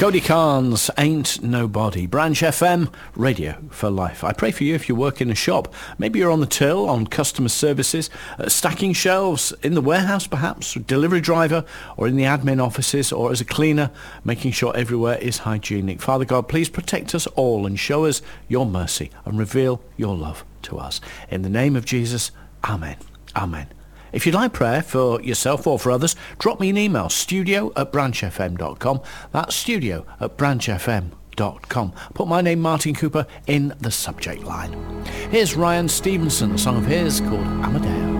Cody Carnes, Ain't Nobody. Branch FM, radio for life. I pray for you if you work in a shop. Maybe you're on the till, on customer services, stacking shelves, in the warehouse perhaps, delivery driver, or in the admin offices, or as a cleaner, making sure everywhere is hygienic. Father God, please protect us all and show us your mercy and reveal your love to us. In the name of Jesus, amen. Amen. If you'd like prayer for yourself or for others, drop me an email, studio@branchfm.com. That's studio@branchfm.com. Put my name, Martin Cooper, in the subject line. Here's Ryan Stevenson, a song of his called Amadeo.